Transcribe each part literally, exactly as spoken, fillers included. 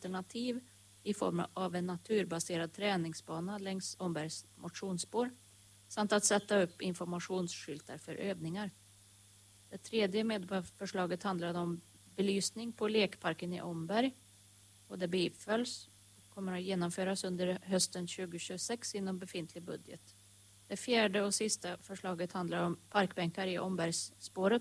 alternativ i form av en naturbaserad träningsbana längs Ombergs motionsspår samt att sätta upp informationsskyltar för övningar. Det tredje medborgarförslaget handlade om belysning på lekparken i Omberg och det bifölls och kommer att genomföras under hösten tjugo tjugosex inom befintlig budget. Det fjärde och sista förslaget handlar om parkbänkar i Ombergsspåret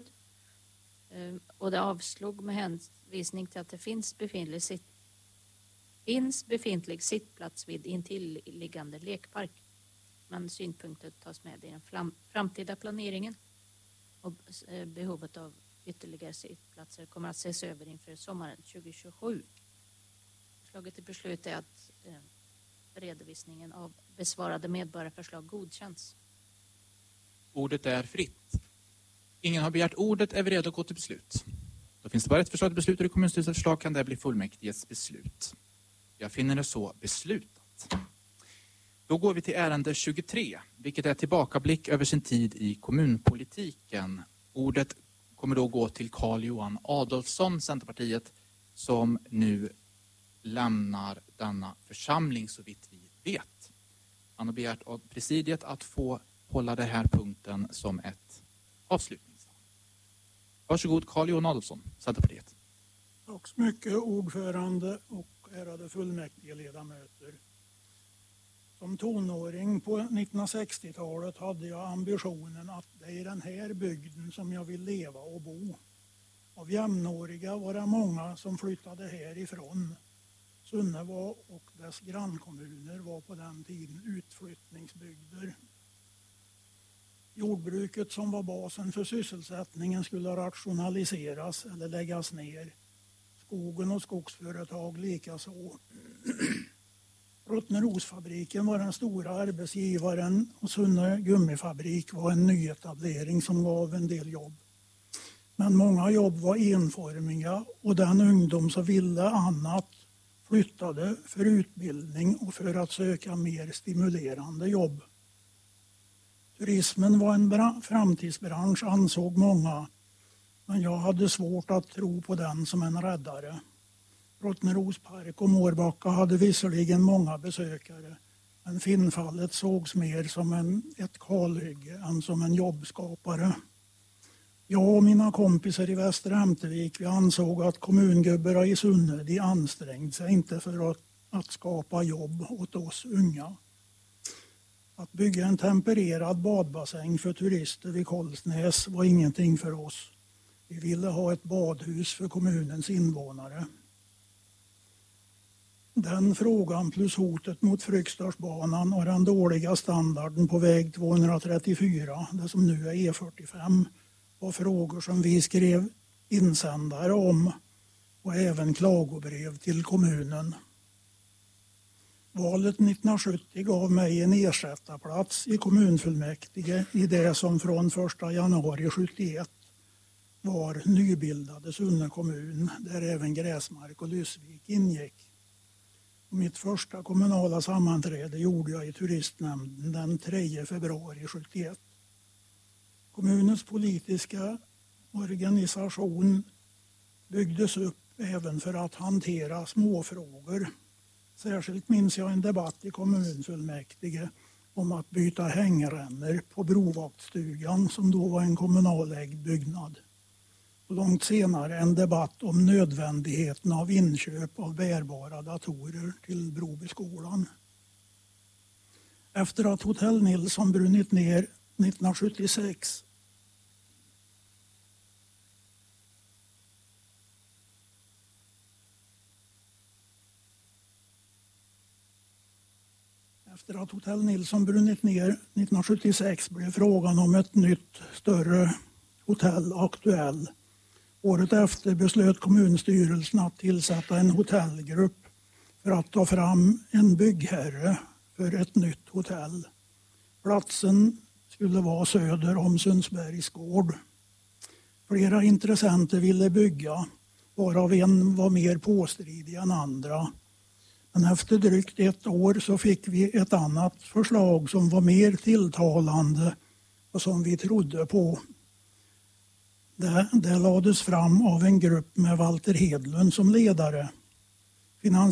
och det avslog med hänvisning till att det finns befintlig, sitt, finns befintlig sittplats vid intilliggande lekpark. Men synpunkter tas med i den fram, framtida planeringen och behovet av ytterligare sittplatser kommer att ses över inför sommaren tjugo tjugosju. Förslaget till beslut är att eh, redovisningen av besvarade medborgarförslag godkänns. Ordet är fritt. Ingen har begärt ordet, är vi redo att gå till beslut. Då finns det bara ett förslag till beslut och i kommunstyrelsens förslag kan det bli fullmäktiges beslut. Jag finner det så beslutat. Då går vi till ärende tjugotre, vilket är tillbakablick över sin tid i kommunpolitiken. Ordet kommer då gå till Carl-Johan Adolfsson, Centerpartiet, som nu lämnar denna församling så vitt vi vet. Han har begärt av presidiet att få hålla den här punkten som ett avslutningstal. Varsågod Carl-Johan Adolfsson, Centerpartiet. Tack så mycket ordförande och ärade fullmäktige ledamöter. Som tonåring på nittonhundrasextiotalet hade jag ambitionen att det är i den här bygden som jag vill leva och bo. Av jämnåriga var det många som flyttade härifrån. Sunneva och dess grannkommuner var på den tiden utflyttningsbygder. Jordbruket som var basen för sysselsättningen skulle rationaliseras eller läggas ner. Skogen och skogsföretag likaså. Rottnerosfabriken var den stora arbetsgivaren och Sunne gummifabrik var en nyetablering som gav en del jobb. Men många jobb var enformiga och den ungdom som ville annat flyttade för utbildning och för att söka mer stimulerande jobb. Turismen var en framtidsbransch ansåg många, men jag hade svårt att tro på den som en räddare. Rottneros park och Mårbacka hade visserligen många besökare, men Finnfallet sågs mer som en, ett kalhygge än som en jobbskapare. Jag och mina kompisar i Västra Ämtervik vi ansåg att kommungubbarna i Sunne de ansträngde sig inte för att, att skapa jobb åt oss unga. Att bygga en tempererad badbassäng för turister vid Kolsnäs var ingenting för oss. Vi ville ha ett badhus för kommunens invånare. Den frågan plus hotet mot Fryksdalsbanan och den dåliga standarden på väg tvåhundratrettiofyra, det som nu är E fyrtiofem, var frågor som vi skrev insändare om och även klagobrev till kommunen. Valet nittonhundrasjuttio gav mig en ersättarplats i kommunfullmäktige i det som från första januari sjuttioett var nybildade Sunne kommun där även Gräsmark och Lysvik ingick. Och mitt första kommunala sammanträde gjorde jag i turistnämnden den tredje februari sjuttioett. Kommunens politiska organisation byggdes upp även för att hantera småfrågor. Särskilt minns jag en debatt i kommunfullmäktige om att byta hängrännor på Brovaktstugan som då var en kommunalägd byggnad. Och långt senare en debatt om nödvändigheten av inköp av bärbara datorer till Brobyskolan. Efter att Hotell Nilsson brunnit ner nittonhundrasjuttiosex Efter att Hotell Nilsson brunnit ner nittonhundrasjuttiosex blev frågan om ett nytt större hotell aktuell. Året efter beslöt kommunstyrelsen att tillsätta en hotellgrupp för att ta fram en byggherre för ett nytt hotell. Platsen skulle vara söder om Sundsbergs gård. Flera intressenter ville bygga, varav en var mer påstridig än andra. Men efter drygt ett år så fick vi ett annat förslag som var mer tilltalande och som vi trodde på. Det, det lades fram av en grupp med Walter Hedlund som ledare. Finans